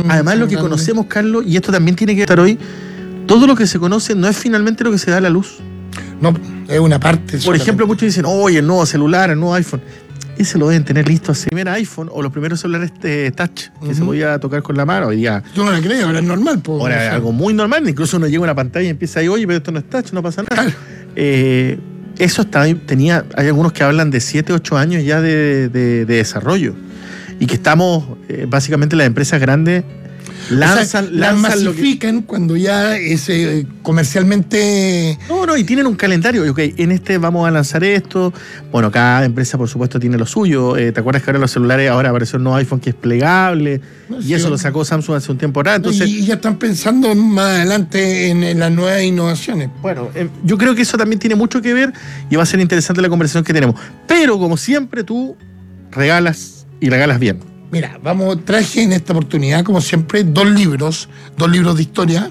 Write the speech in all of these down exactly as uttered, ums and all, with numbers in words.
Además, lo que grande. conocemos, Carlos, y esto también tiene que estar hoy, todo lo que se conoce no es finalmente lo que se da a la luz. No, es una parte. Por solamente. ejemplo, muchos dicen, oye, el nuevo celular, el nuevo iPhone. Ese lo deben tener listo hace el primer iPhone o los primeros celulares eh, touch, que Uh-huh. se podía tocar con la mano. Hoy día, Yo no la creo, ahora es normal. Po, ahora o es sea. algo muy normal. Incluso uno llega a una pantalla y empieza ahí, oye, pero esto no es touch, no pasa nada. Claro. Eh, eso está, tenía, hay algunos que hablan de siete, ocho años ya de, de, de desarrollo. Y que estamos, eh, básicamente las empresas grandes lanzan, o sea, lanzan las lo que... masifican cuando ya es eh, comercialmente. No, no, y tienen un calendario. Ok, en este vamos a lanzar esto. Bueno, cada empresa, por supuesto, tiene lo suyo. Eh, ¿Te acuerdas que ahora los celulares, ahora apareció un nuevo iPhone que es plegable? No, y sí, eso no. lo sacó Samsung hace un tiempo atrás. Entonces, y, y ya están pensando más adelante en, en las nuevas innovaciones. bueno, eh, yo creo que eso también tiene mucho que ver y va a ser interesante la conversación que tenemos. Pero, como siempre, tú regalas y regalas bien. Mira, vamos, traje en esta oportunidad, como siempre, dos libros, dos libros de historia.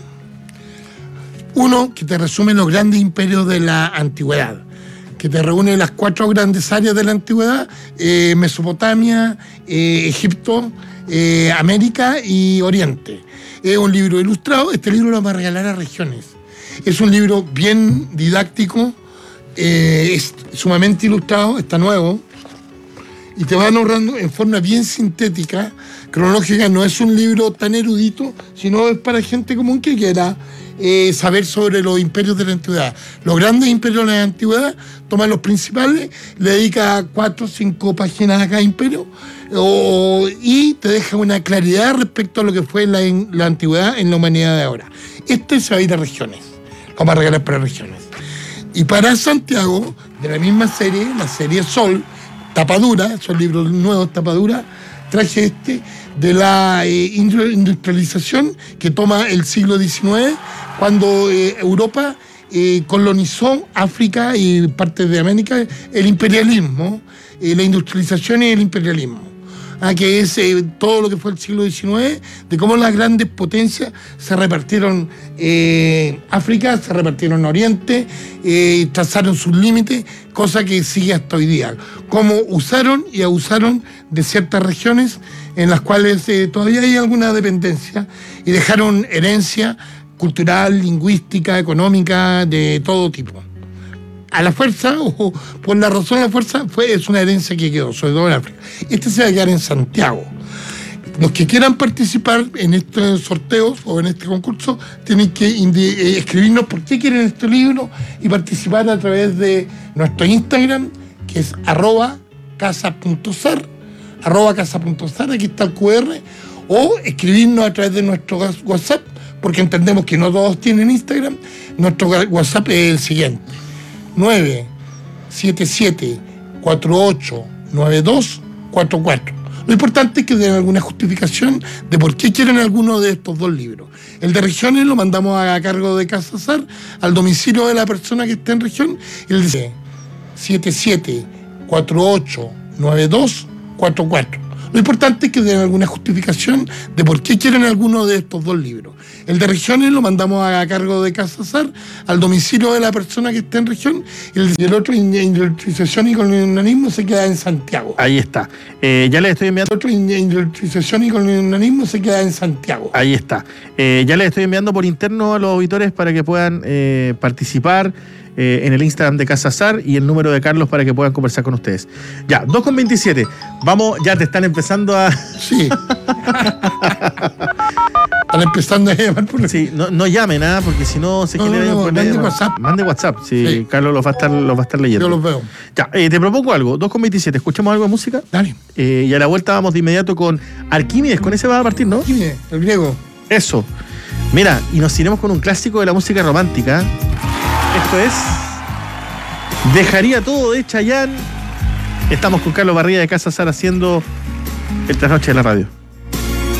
Uno que te resume los grandes imperios de la antigüedad, que te reúne las cuatro grandes áreas de la antigüedad, eh, Mesopotamia, eh, Egipto, eh, América y Oriente. Es un libro ilustrado, este libro lo vamos a regalar a regiones. Es un libro bien didáctico, eh, es sumamente ilustrado, está nuevo, y te va narrando en forma bien sintética, cronológica. No es un libro tan erudito, sino es para gente común que quiera eh, saber sobre los imperios de la antigüedad. Los grandes imperios de la antigüedad, toma los principales, le dedica cuatro o cinco páginas a cada imperio o, y te deja una claridad respecto a lo que fue la, en, la antigüedad en la humanidad de ahora. Este se va a ir a regiones, lo vamos a regalar para regiones. Y para Santiago, de la misma serie, la serie Sol, tapadura, son libros nuevos, tapadura, traje este de la eh, industrialización que toma el siglo diecinueve, cuando eh, Europa eh, colonizó África y partes de América, el imperialismo, eh, la industrialización y el imperialismo. Ah, que es eh, todo lo que fue el siglo diecinueve, de cómo las grandes potencias se repartieron eh, África, se repartieron Oriente, eh, trazaron sus límites, cosa que sigue hasta hoy día. Cómo usaron y abusaron de ciertas regiones en las cuales eh, todavía hay alguna dependencia y dejaron herencia cultural, lingüística, económica, de todo tipo. A la fuerza, o por la razón de la fuerza, fue, es una herencia que quedó, sobre todo en África. Este se va a quedar en Santiago. Los que quieran participar en estos sorteos o en este concurso tienen que indi- eh, escribirnos por qué quieren este libro y participar a través de nuestro Instagram, que es arroba casa.sar, arroba casa.sar, aquí está el cu erre, o escribirnos a través de nuestro WhatsApp, porque entendemos que no todos tienen Instagram. Nuestro WhatsApp es el siguiente: nueve siete siete cuatro ocho nueve dos cuatro cuatro. Lo importante es que den alguna justificación de por qué quieren alguno de estos dos libros. El de regiones lo mandamos a cargo de Casa Sar, al domicilio de la persona que esté en región, y el de siete siete cuatro ocho nueve dos cuatro cuatro. Lo importante es que den alguna justificación de por qué quieren alguno de estos dos libros. El de regiones lo mandamos a cargo de Casa Sar, al domicilio de la persona que esté en región, y el, y el otro, industrialización y colonialismo, se queda en Santiago. Ahí está. Eh, ya les estoy enviando. El otro, industrialización y colonialismo, se queda en Santiago. Ahí está. Eh, ya les estoy enviando por interno a los auditores para que puedan eh, participar eh, en el Instagram de Casa Sar y el número de Carlos para que puedan conversar con ustedes. Ya, dos con veintisiete. Vamos, ya te están empezando a... Sí. Están empezando a llamar por... Sí, no, no llamen nada, porque si no se No, genera no, no, un problema. mande WhatsApp. Mande WhatsApp, sí, Sí. Carlos los va a estar, los va a estar leyendo. Yo los veo. Ya, eh, te propongo algo, dos con veintisiete, ¿escuchamos algo de música? Dale. Eh, y a la vuelta vamos de inmediato con Arquímedes, con ese va a partir, ¿no? Aquí viene, el griego. Eso. Mira, y nos iremos con un clásico de la música romántica. Esto es Dejaría todo de Chayanne. Estamos con Carlos Barría de Casa Sar haciendo el trasnoche de la radio.